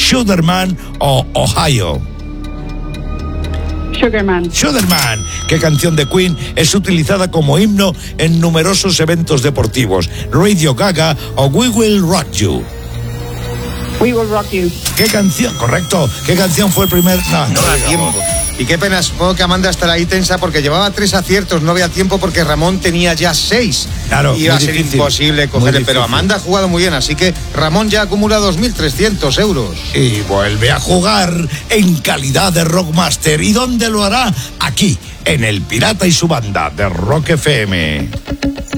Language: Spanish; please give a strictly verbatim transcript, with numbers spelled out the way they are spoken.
Sugarman o Ohio? Sugarman. Sugarman. ¿Qué canción de Queen es utilizada como himno en numerosos eventos deportivos? Radio Gaga o We Will Rock You. We Will Rock You. ¿Qué canción? Correcto. ¿Qué canción fue el primer? No, No da tiempo. Y qué pena, supongo que Amanda estará ahí tensa porque llevaba tres aciertos, no había tiempo porque Ramón tenía ya seis. Claro, Iba a muy ser difícil, imposible muy cogerle, difícil. pero Amanda ha jugado muy bien, así que Ramón ya acumula dos mil trescientos euros. Y vuelve a jugar en calidad de Rockmaster. ¿Y dónde lo hará? Aquí, en El Pirata y su Banda de Rock F M.